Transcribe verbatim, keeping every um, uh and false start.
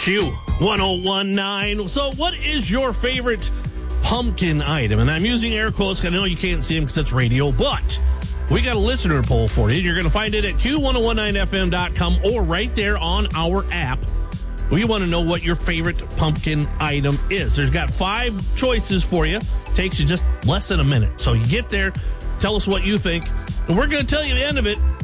Q one oh one nine. So what is your favorite pumpkin item? And I'm using air quotes because I know you can't see them because it's radio, but we got a listener poll for you. You're going to find it at Q ten nineteen F M dot com or right there on our app. We want to know what your favorite pumpkin item is. There's got five choices for you. Takes you just less than a minute. So you get there, tell us what you think, and we're going to tell you at the end of it